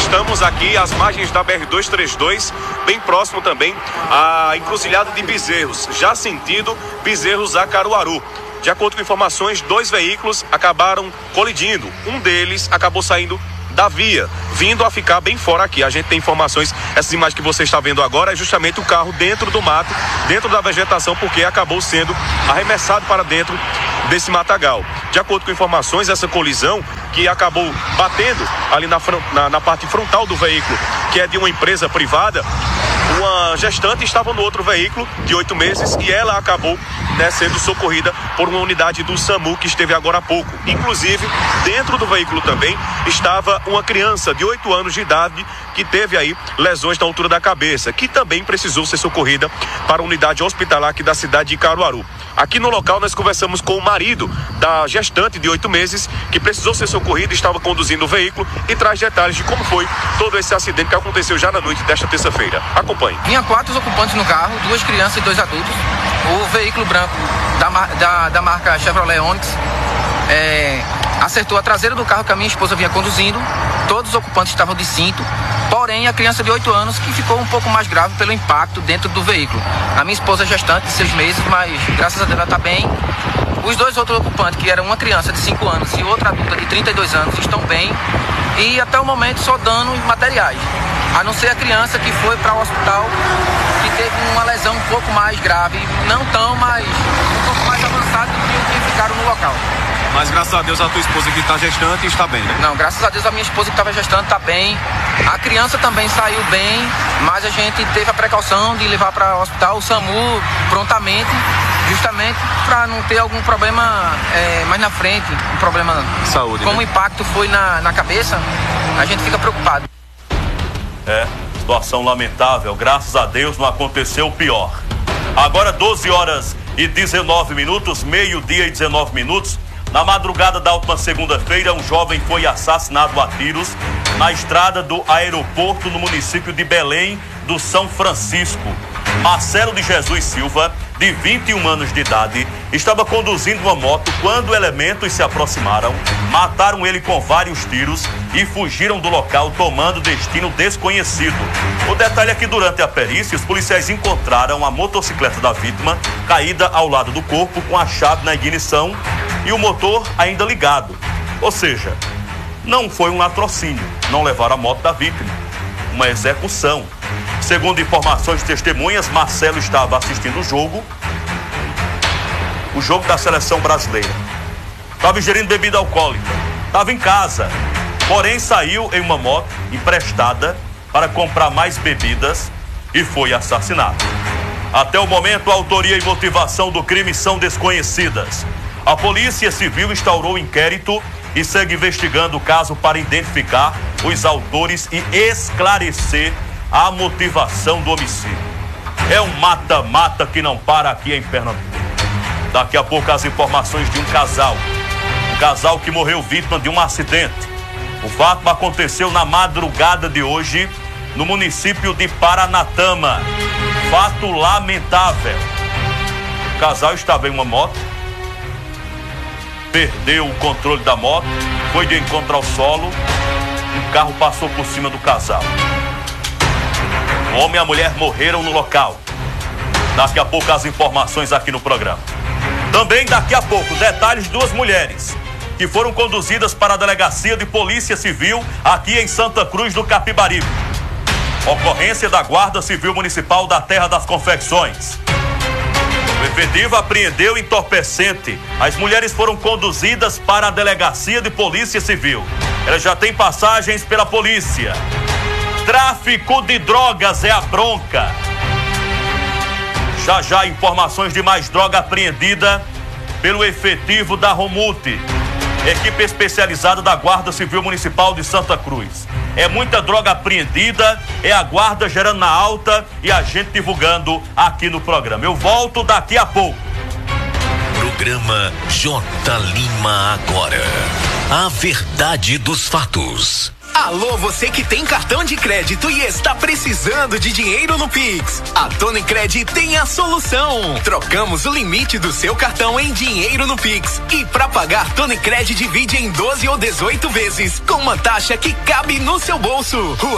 estamos aqui às margens da BR-232, bem próximo também à encruzilhada de Bezerros, já sentido Bezerros a Caruaru. De acordo com informações, 2 veículos acabaram colidindo. Um deles acabou saindo da via, vindo a ficar bem fora aqui. A gente tem informações, essas imagens que você está vendo agora é justamente o carro dentro do mato, dentro da vegetação, porque acabou sendo arremessado para dentro desse matagal. De acordo com informações, essa colisão que acabou batendo ali na parte frontal do veículo, que é de uma empresa privada, uma gestante estava no outro veículo de 8 meses e ela acabou, sendo socorrida por uma unidade do SAMU que esteve agora há pouco. Inclusive, dentro do veículo também estava uma criança de 8 anos de idade que teve aí lesões na altura da cabeça, que também precisou ser socorrida para a unidade hospitalar aqui da cidade de Caruaru. Aqui no local nós conversamos com o marido da gestante de 8 meses que precisou ser socorrido, estava conduzindo o veículo e traz detalhes de como foi todo esse acidente que aconteceu já na noite desta terça-feira. Acompanhe. Vinha 4 ocupantes no carro, 2 crianças e 2 adultos. O veículo branco da marca Chevrolet Onix acertou a traseira do carro que a minha esposa vinha conduzindo. Todos os ocupantes estavam de cinto, porém a criança de 8 anos que ficou um pouco mais grave pelo impacto dentro do veículo. A minha esposa é gestante de 6 meses, mas graças a Deus ela está bem. Os 2 outros ocupantes, que eram uma criança de 5 anos e outra adulta de 32 anos, estão bem e até o momento só danos materiais. A não ser a criança que foi para o hospital, que teve uma lesão um pouco mais grave, não tão, mas um pouco mais avançada do que o que ficaram no local. Mas graças a Deus a tua esposa que está gestante está bem, né? Não, graças a Deus a minha esposa que estava gestante está bem. A criança também saiu bem, mas a gente teve a precaução de levar para o hospital, o SAMU, prontamente, justamente para não ter algum problema mais na frente, um problema de saúde. Como o impacto foi na cabeça, a gente fica preocupado. Situação lamentável, graças a Deus não aconteceu o pior. Agora 12h19, meio-dia e 19 minutos. Na madrugada da última segunda-feira, um jovem foi assassinado a tiros na estrada do aeroporto no município de Belém do São Francisco. Marcelo de Jesus Silva, de 21 anos de idade, estava conduzindo uma moto quando elementos se aproximaram, mataram ele com vários tiros e fugiram do local tomando destino desconhecido. O detalhe é que durante a perícia, os policiais encontraram a motocicleta da vítima caída ao lado do corpo com a chave na ignição e o motor ainda ligado. Ou seja, não foi um latrocínio, não levaram a moto da vítima, uma execução. Segundo informações de testemunhas, Marcelo estava assistindo o jogo da seleção brasileira. Estava ingerindo bebida alcoólica, estava em casa, porém saiu em uma moto emprestada para comprar mais bebidas e foi assassinado. Até o momento, a autoria e motivação do crime são desconhecidas. A Polícia Civil instaurou inquérito e segue investigando o caso para identificar os autores e esclarecer a motivação do homicídio. É um mata-mata que não para aqui em Pernambuco. Daqui a pouco as informações de um casal que morreu vítima de um acidente. O fato aconteceu na madrugada de hoje no município de Paranatama. Fato lamentável. O casal estava em uma moto, perdeu o controle da moto, foi de encontro ao solo, um carro passou por cima do casal. O homem e a mulher morreram no local. Daqui a pouco as informações aqui no programa. Também daqui a pouco, detalhes de 2 mulheres que foram conduzidas para a Delegacia de Polícia Civil aqui em Santa Cruz do Capibaribe. Ocorrência da Guarda Civil Municipal da Terra das Confecções. O efetivo apreendeu entorpecente. As mulheres foram conduzidas para a Delegacia de Polícia Civil. Elas já têm passagens pela polícia. Tráfico de drogas é a bronca. Já informações de mais droga apreendida pelo efetivo da Romute, equipe especializada da Guarda Civil Municipal de Santa Cruz. É muita droga apreendida, é a guarda gerando na alta e a gente divulgando aqui no programa. Eu volto daqui a pouco. Programa J. Lima agora. A verdade dos fatos. Alô, você que tem cartão de crédito e está precisando de dinheiro no Pix. A Tonicred tem a solução. Trocamos o limite do seu cartão em dinheiro no Pix. E para pagar, Tonicred divide em 12 ou 18 vezes, com uma taxa que cabe no seu bolso. Rua